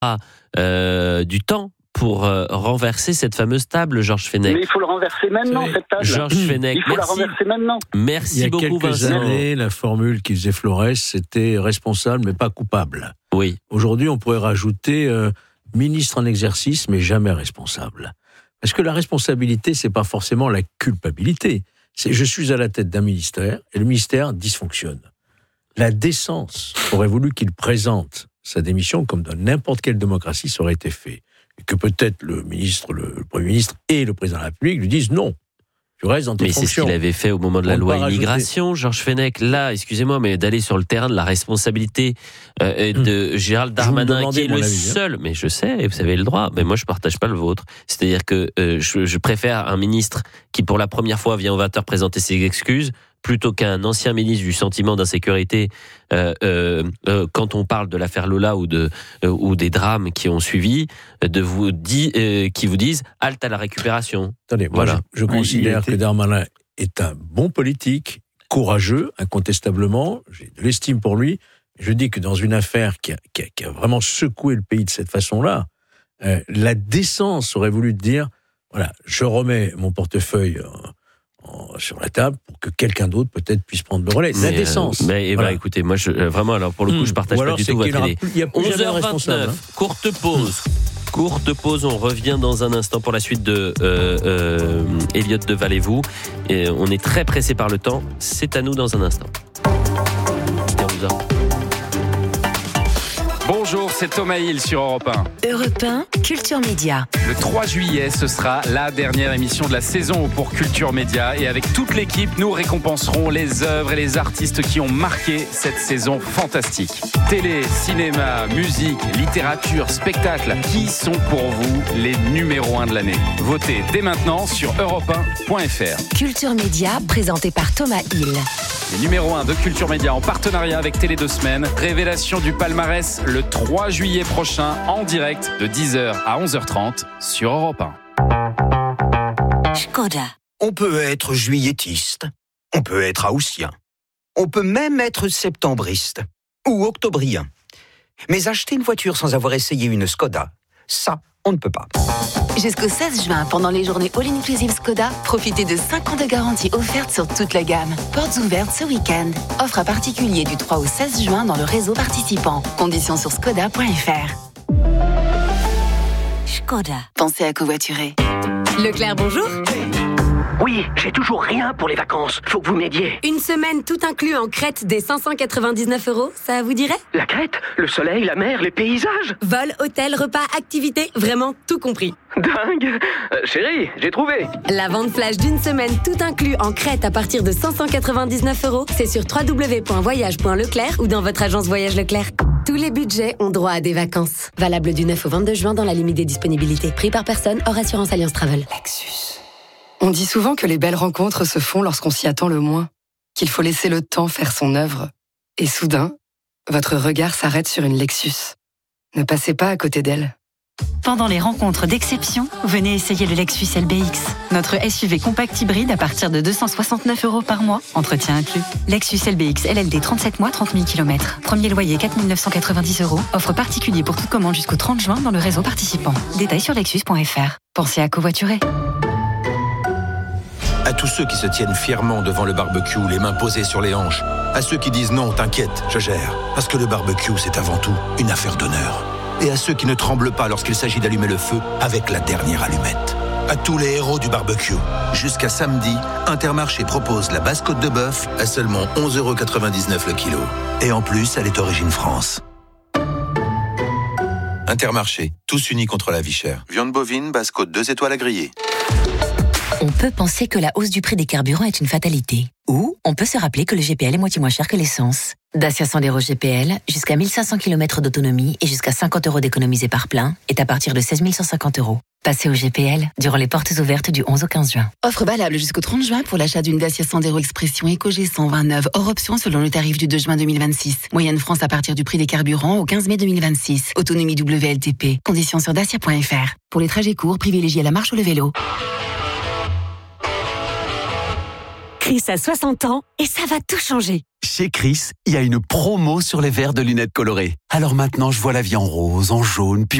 du temps pour renverser cette fameuse table, Georges Fenech. Mais il faut le renverser maintenant, cette table. Georges Fenech, il faut la renverser maintenant. Merci beaucoup, Vincent. Il y a quelques années, la formule qui faisait Flores, c'était responsable mais pas coupable. Oui. Aujourd'hui, on pourrait rajouter ministre en exercice mais jamais responsable. Parce que la responsabilité, c'est pas forcément la culpabilité. C'est je suis à la tête d'un ministère et le ministère dysfonctionne. La décence aurait voulu qu'il présente sa démission comme dans n'importe quelle démocratie ça aurait été fait. Et que peut-être le Premier ministre et le Président de la République lui disent non, tu restes dans tes fonctions. Mais c'est ce qu'il avait fait au moment de la loi immigration, Georges Fenech. Là, excusez-moi, mais d'aller sur le terrain de la responsabilité de Gérald Darmanin, qui est le seul, mais je sais, et vous avez le droit, mais moi je partage pas le vôtre. C'est-à-dire que je préfère un ministre qui pour la première fois vient au 20h présenter ses excuses, plutôt qu'un ancien ministre du sentiment d'insécurité quand on parle de l'affaire Lola ou des drames qui ont suivi, qui vous disent halte à la récupération. Attendez, voilà. Moi je considère que Darmanin est un bon politique, courageux, incontestablement, j'ai de l'estime pour lui. Je dis que dans une affaire qui a vraiment secoué le pays de cette façon-là, la décence aurait voulu dire, voilà, je remets mon portefeuille sur la table pour que quelqu'un d'autre peut-être puisse prendre le relais. La décence. Voilà. Écoutez, moi vraiment, alors pour le coup, je partage pas du tout votre idée. 11h29, courte pause. Courte pause, on revient dans un instant pour la suite de Elliot de Vallez-vous. Et on est très pressé par le temps. C'est à nous dans un instant. Bonjour, c'est Thomas Hill sur Europe 1. Europe 1, Culture Média. Le 3 juillet, ce sera la dernière émission de la saison pour Culture Média. Et avec toute l'équipe, nous récompenserons les œuvres et les artistes qui ont marqué cette saison fantastique. Télé, cinéma, musique, littérature, spectacle. Qui sont pour vous les numéros 1 de l'année ? Votez dès maintenant sur europe1.fr. Culture Média, présenté par Thomas Hill. Les numéros 1 de Culture Média en partenariat avec Télé 2 Semaines. Révélation du palmarès le 3 juillet prochain en direct de 10h à 11h30 sur Europe 1. Skoda. On peut être juilletiste, on peut être haussien, on peut même être septembriste ou octobrien. Mais acheter une voiture sans avoir essayé une Skoda, ça, on ne peut pas. Jusqu'au 16 juin, pendant les journées All Inclusive Skoda, profitez de 5 ans de garantie offerte sur toute la gamme. Portes ouvertes ce week-end. Offre à particulier du 3 au 16 juin dans le réseau participant. Conditions sur skoda.fr. Skoda. Pensez à covoiturer. Leclerc, bonjour. Oui, j'ai toujours rien pour les vacances. Faut que vous m'aidiez. Une semaine tout inclus en Crète des 599 €, ça vous dirait ? La Crète, le soleil, la mer, les paysages. Vol, hôtel, repas, activités, vraiment tout compris. Dingue. Chérie, j'ai trouvé. La vente flash d'une semaine tout inclus en Crète à partir de 599 €, c'est sur www.voyage.leclerc ou dans votre agence Voyage Leclerc. Tous les budgets ont droit à des vacances. Valable du 9 au 22 juin dans la limite des disponibilités. Prix par personne, hors assurance Alliance Travel. Lexus. On dit souvent que les belles rencontres se font lorsqu'on s'y attend le moins, qu'il faut laisser le temps faire son œuvre. Et soudain, votre regard s'arrête sur une Lexus. Ne passez pas à côté d'elle. Pendant les rencontres d'exception, venez essayer le Lexus LBX. Notre SUV compact hybride à partir de 269 € par mois, entretien inclus. Lexus LBX LLD 37 mois, 30 000 km. Premier loyer 4 990 €. Offre particulier pour toute commande jusqu'au 30 juin dans le réseau participant. Détails sur lexus.fr. Pensez à covoiturer. À tous ceux qui se tiennent fièrement devant le barbecue, les mains posées sur les hanches. À ceux qui disent non, t'inquiète, je gère. Parce que le barbecue, c'est avant tout une affaire d'honneur. Et à ceux qui ne tremblent pas lorsqu'il s'agit d'allumer le feu avec la dernière allumette. À tous les héros du barbecue. Jusqu'à samedi, Intermarché propose la basse côte de bœuf à seulement 11,99 € le kilo. Et en plus, elle est origine France. Intermarché, tous unis contre la vie chère. Viande bovine, basse côte 2 étoiles à griller. On peut penser que la hausse du prix des carburants est une fatalité. Ou on peut se rappeler que le GPL est moitié moins cher que l'essence. Dacia Sandero GPL, jusqu'à 1500 km d'autonomie et jusqu'à 50 € d'économisés par plein, est à partir de 16 150 €. Passez au GPL durant les portes ouvertes du 11 au 15 juin. Offre valable jusqu'au 30 juin pour l'achat d'une Dacia Sandero Expression EcoG 129, hors option selon le tarif du 2 juin 2026. Moyenne France à partir du prix des carburants au 15 mai 2026. Autonomie WLTP. Conditions sur dacia.fr. Pour les trajets courts, privilégiez la marche ou le vélo. Chris a 60 ans et ça va tout changer. Chez Chris, il y a une promo sur les verres de lunettes colorées. Alors maintenant, je vois la vie en rose, en jaune, puis